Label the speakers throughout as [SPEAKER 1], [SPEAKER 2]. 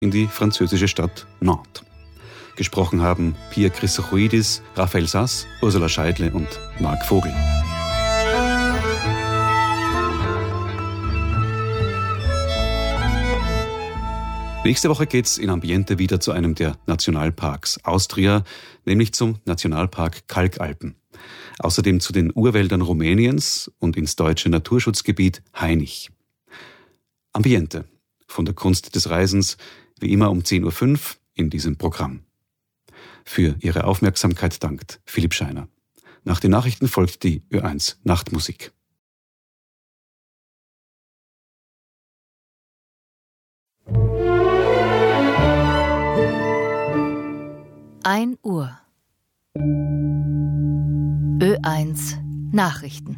[SPEAKER 1] in die französische Stadt Nantes. Gesprochen haben Pierre Chrysochoidis, Raphael Sass, Ursula Scheidle und Marc Vogel. Nächste Woche geht's in Ambiente wieder zu einem der Nationalparks Austria, nämlich zum Nationalpark Kalkalpen. Außerdem zu den Urwäldern Rumäniens und ins deutsche Naturschutzgebiet Hainich. Ambiente, von der Kunst des Reisens, wie immer um 10.05 Uhr in diesem Programm. Für Ihre Aufmerksamkeit dankt Philipp Scheiner. Nach den Nachrichten folgt die Ö1 Nachtmusik.
[SPEAKER 2] 1 Uhr. Ö1 Nachrichten.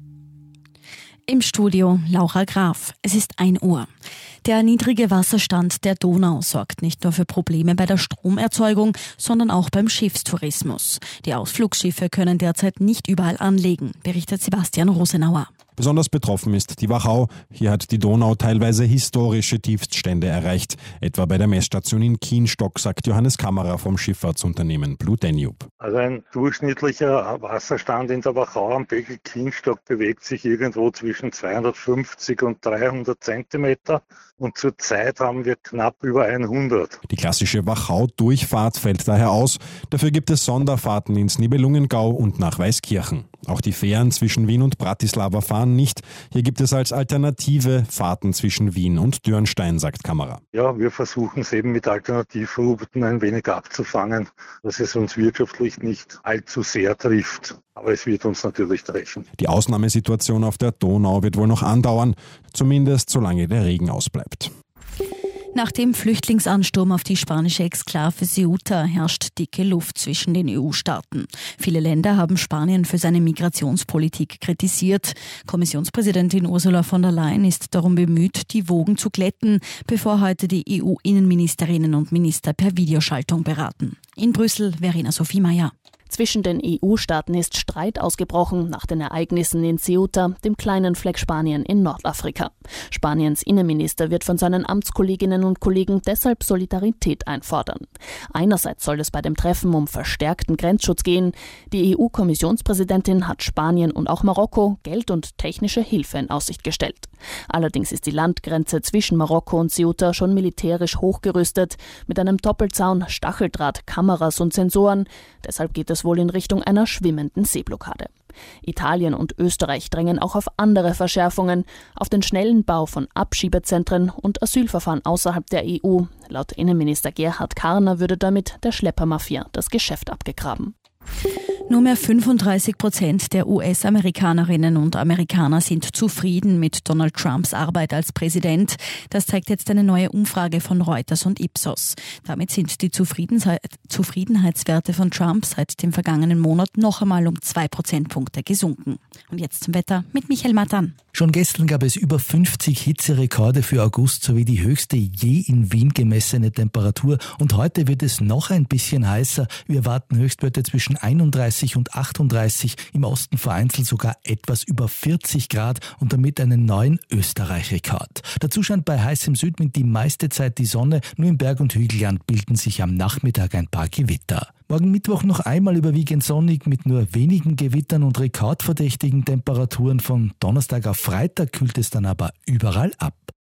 [SPEAKER 3] Im Studio Laura Graf. Es ist 1 Uhr. Der niedrige Wasserstand der Donau sorgt nicht nur für Probleme bei der Stromerzeugung, sondern auch beim Schiffstourismus. Die Ausflugsschiffe können derzeit nicht überall anlegen, berichtet Sebastian Rosenauer.
[SPEAKER 4] Besonders betroffen ist die Wachau. Hier hat die Donau teilweise historische Tiefststände erreicht. Etwa bei der Messstation in Kienstock, sagt Johannes Kammerer vom Schifffahrtsunternehmen Blue Danube.
[SPEAKER 5] Also ein durchschnittlicher Wasserstand in der Wachau am Becken Kienstock bewegt sich irgendwo zwischen 250 und 300 Zentimeter. Und zurzeit haben wir knapp über 100.
[SPEAKER 4] Die klassische Wachau-Durchfahrt fällt daher aus. Dafür gibt es Sonderfahrten ins Nibelungengau und nach Weißkirchen. Auch die Fähren zwischen Wien und Bratislava fahren nicht. Hier gibt es als Alternative Fahrten zwischen Wien und Dürnstein, sagt Kammerer.
[SPEAKER 5] Ja, wir versuchen es eben mit Alternativrouten ein wenig abzufangen, dass es uns wirtschaftlich nicht allzu sehr trifft. Aber es wird uns natürlich treffen.
[SPEAKER 4] Die Ausnahmesituation auf der Donau wird wohl noch andauern, zumindest solange der Regen ausbleibt.
[SPEAKER 3] Nach dem Flüchtlingsansturm auf die spanische Exklave Ceuta herrscht dicke Luft zwischen den EU-Staaten. Viele Länder haben Spanien für seine Migrationspolitik kritisiert. Kommissionspräsidentin Ursula von der Leyen ist darum bemüht, die Wogen zu glätten, bevor heute die EU-Innenministerinnen und Minister per Videoschaltung beraten. In Brüssel, Verena Sophie Mayer.
[SPEAKER 6] Zwischen den EU-Staaten ist Streit ausgebrochen nach den Ereignissen in Ceuta, dem kleinen Fleck Spanien in Nordafrika. Spaniens Innenminister wird von seinen Amtskolleginnen und Kollegen deshalb Solidarität einfordern. Einerseits soll es bei dem Treffen um verstärkten Grenzschutz gehen. Die EU-Kommissionspräsidentin hat Spanien und auch Marokko Geld und technische Hilfe in Aussicht gestellt. Allerdings ist die Landgrenze zwischen Marokko und Ceuta schon militärisch hochgerüstet, mit einem Doppelzaun, Stacheldraht, Kameras und Sensoren. Deshalb geht es wohl in Richtung einer schwimmenden Seeblockade. Italien und Österreich drängen auch auf andere Verschärfungen, auf den schnellen Bau von Abschiebezentren und Asylverfahren außerhalb der EU. Laut Innenminister Gerhard Karner würde damit der Schleppermafia das Geschäft abgegraben.
[SPEAKER 3] Nur mehr 35% der US-Amerikanerinnen und Amerikaner sind zufrieden mit Donald Trumps Arbeit als Präsident. Das zeigt jetzt eine neue Umfrage von Reuters und Ipsos. Damit sind die Zufriedenheitswerte von Trump seit dem vergangenen Monat noch einmal um 2 Prozentpunkte gesunken. Und jetzt zum Wetter mit Michael Matan.
[SPEAKER 7] Schon gestern gab es über 50 Hitzerekorde für August sowie die höchste je in Wien gemessene Temperatur. Und heute wird es noch ein bisschen heißer. Wir erwarten Höchstwerte zwischen 31 und 38, im Osten vereinzelt sogar etwas über 40 Grad und damit einen neuen Österreich-Rekord. Dazu scheint bei heißem Südwind die meiste Zeit die Sonne, nur im Berg- und Hügelland bilden sich am Nachmittag ein paar Gewitter. Morgen Mittwoch noch einmal überwiegend sonnig mit nur wenigen Gewittern und rekordverdächtigen Temperaturen. Von Donnerstag auf Freitag kühlt es dann aber überall ab.